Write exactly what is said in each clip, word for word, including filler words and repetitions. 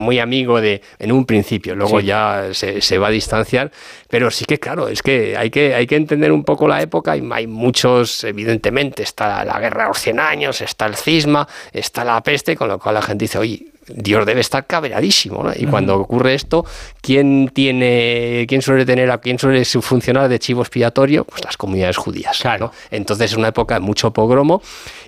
muy amigo de en un principio, luego sí. ya se, se va a distanciar, pero sí que claro, es que hay que, hay que entender un poco la época y hay muchos, evidentemente, está la guerra de los cien años, está el cisma, está la peste, con lo cual la gente dice, oye, Dios debe estar cabreadísimo, ¿no? Y uh-huh. cuando ocurre esto, ¿quién tiene, quién suele tener, a quién suele funcionar de chivo expiatorio? Pues las comunidades judías, claro. ¿no? Entonces es una época de mucho pogromo.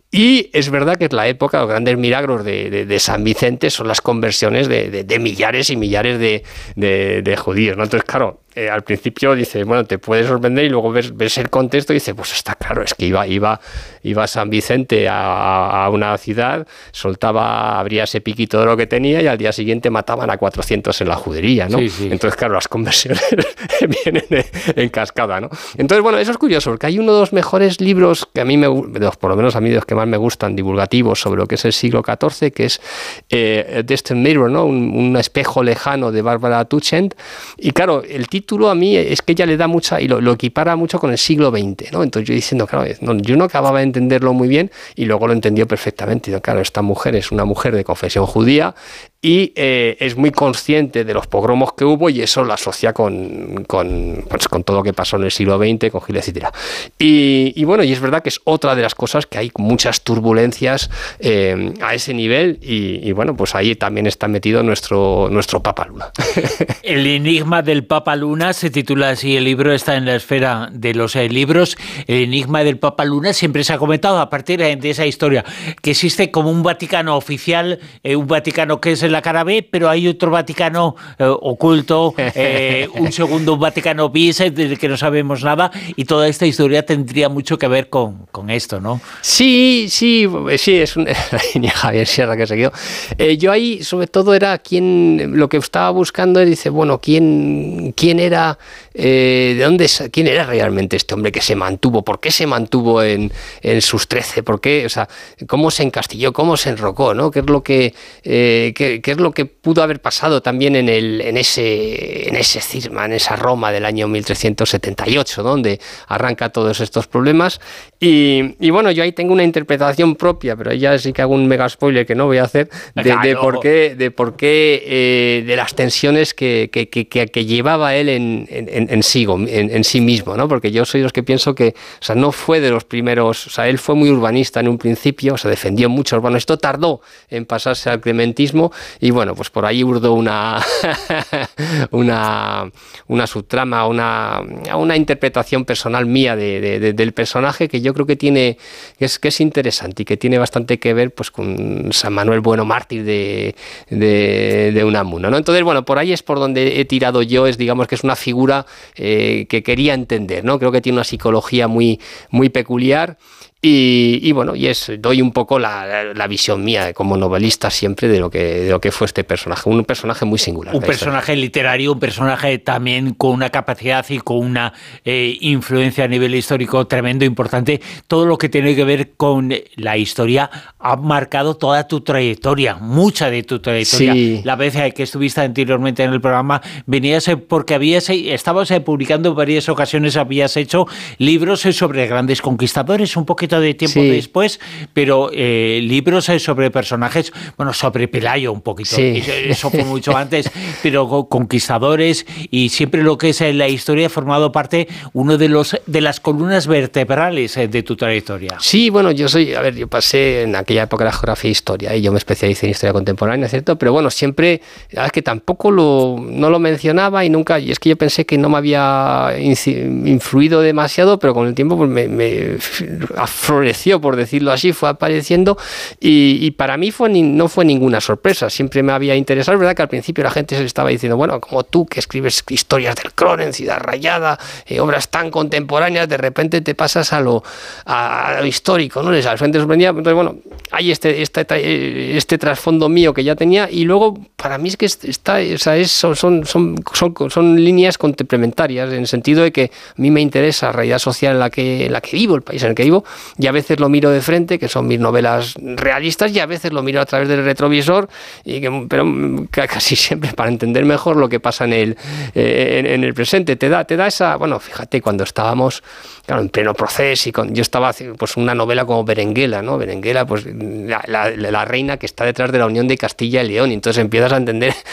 Y es verdad que es la época, los grandes milagros de, de, de San Vicente son las conversiones de, de, de millares y millares de, de, de judíos, ¿no? Entonces, claro, eh, al principio dice, bueno, te puede sorprender y luego ves, ves el contexto y dices, pues está claro, es que iba, iba, iba San Vicente a, a una ciudad, soltaba, abría ese piquito de lo que tenía y al día siguiente mataban a cuatrocientos en la judería, ¿no? Sí, sí. Entonces, claro, las conversiones vienen en, en cascada, ¿no? Entonces, bueno, eso es curioso, porque hay uno de los mejores libros que a mí me, por lo menos a mí de los que más me gustan, divulgativos sobre lo que es el siglo catorce, que es eh, Distant Mirror, ¿no? Un, un espejo lejano de Barbara Tuchent. Y claro, el título a mí es que ella le da mucha, y lo, lo equipara mucho con el siglo veinte, ¿no? Entonces yo diciendo, claro, no, yo no acababa de entenderlo muy bien y luego lo entendió perfectamente. Y claro, esta mujer es una mujer de confesión judía y eh, es muy consciente de los pogromos que hubo y eso lo asocia con, con, pues, con todo lo que pasó en el siglo veinte, con Gil, etcétera. Y, y bueno, y es verdad que es otra de las cosas que hay muchas turbulencias eh, a ese nivel y, y bueno, pues ahí también está metido nuestro, nuestro Papa Luna. El enigma del Papa Luna se titula así, el libro está en la esfera de los eh, libros. El enigma del Papa Luna siempre se ha comentado a partir de esa historia, que existe como un Vaticano oficial, eh, un Vaticano que es el la cara B, pero hay otro Vaticano eh, oculto, eh, un segundo Vaticano bis, del que no sabemos nada, y toda esta historia tendría mucho que ver con, con esto, ¿no? Sí, sí, sí, es una línea Javier Sierra que seguido. Eh, yo ahí, sobre todo, era quién, lo que estaba buscando, y dice, bueno, quién, quién era, eh, de dónde, quién era realmente este hombre que se mantuvo, por qué se mantuvo en, en sus trece, por qué, o sea, cómo se encastilló, cómo se enrocó, ¿no? ¿Qué es lo que, eh, qué, qué es lo que pudo haber pasado también en, el, en, ese, en ese cisma, en esa Roma del año mil trescientos setenta y ocho, donde arranca todos estos problemas. Y, y bueno, yo ahí tengo una interpretación propia, pero ya sí que hago un mega spoiler que no voy a hacer, de, claro. de por qué, de, por qué eh, de las tensiones que, que, que, que llevaba él en, en, en, sí, en, en sí mismo, ¿no? Porque yo soy de los que pienso que, o sea, no fue de los primeros, o sea, él fue muy urbanista en un principio, o sea, defendió mucho, bueno, esto tardó en pasarse al clementismo. Y bueno, pues por ahí urdo una una, una subtrama, una, una interpretación personal mía de, de, de, del personaje que yo creo que tiene, que es, que es interesante y que tiene bastante que ver pues con San Manuel Bueno, mártir de, de, de Unamuno, ¿no? Entonces, bueno, por ahí es por donde he tirado yo, es digamos que es una figura eh, que quería entender, ¿no? Creo que tiene una psicología muy, muy peculiar. Y, y bueno, y es doy un poco la, la visión mía como novelista siempre de lo que de lo que fue este personaje, un personaje muy singular. Un personaje literario, un personaje también con una capacidad y con una eh, influencia a nivel histórico tremendo, importante. Todo lo que tiene que ver con la historia ha marcado toda tu trayectoria, mucha de tu trayectoria. Sí. La vez que estuviste anteriormente en el programa venías porque habías estabas publicando en varias ocasiones, habías hecho libros sobre grandes conquistadores, un poquito de tiempo sí. después, pero eh, libros sobre personajes, bueno, sobre Pelayo un poquito, sí. eso fue mucho antes, pero conquistadores, y siempre lo que es la historia ha formado parte uno de los de las columnas vertebrales de tu trayectoria. Sí, bueno, yo soy, a ver, yo pasé en aquella época de la geografía e historia, y yo me especialicé en historia contemporánea, ¿cierto? Pero bueno, siempre, la verdad es que tampoco lo, no lo mencionaba y nunca, y es que yo pensé que no me había influido demasiado, pero con el tiempo pues me, me floreció, por decirlo así, fue apareciendo y, y para mí fue ni, no fue ninguna sorpresa, siempre me había interesado. Es verdad que al principio la gente se le estaba diciendo, bueno, como tú que escribes historias del Cronen, Ciudad Rayada, eh, obras tan contemporáneas, de repente te pasas a lo, a, a lo histórico, ¿no? Les al frente sorprendía. Entonces, bueno, hay este, este, este trasfondo mío que ya tenía y luego para mí es que está, o sea, es, son, son, son, son, son líneas complementarias en el sentido de que a mí me interesa la realidad social en la que, en la que vivo, el país en el que vivo, y a veces lo miro de frente, que son mis novelas realistas, y a veces lo miro a través del retrovisor, y que, pero casi siempre para entender mejor lo que pasa en el, eh, en, en el presente. Te da, te da esa, bueno, fíjate, cuando estábamos, claro, en pleno proceso, y con, yo estaba haciendo pues una novela como Berenguela, ¿no? Berenguela, pues la, la, la reina que está detrás de la unión de Castilla y León, y entonces empiezas a entender